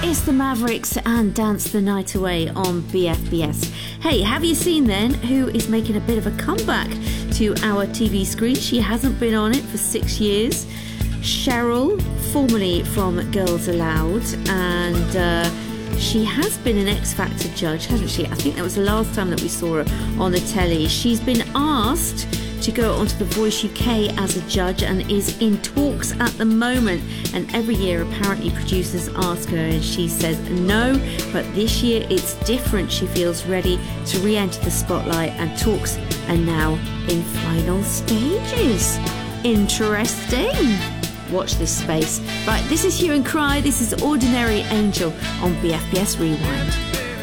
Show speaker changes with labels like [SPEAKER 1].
[SPEAKER 1] It's the Mavericks and Dance the Night Away on BFBS. Hey, have you seen then who is making a bit of a comeback to our TV screen? She hasn't been on it for 6 years. Cheryl, formerly from Girls Aloud, and she has been an X Factor judge, hasn't she? I think that was the last time that we saw her on the telly. She's been asked to go onto The Voice UK as a judge and is in talks at the moment, and every year apparently producers ask her and she says no, but this year it's different. She feels ready to re-enter the spotlight and talks are now in final stages. Interesting. Watch this space. Right, this is Hue and Cry. This is Ordinary Angel on BFBS Rewind.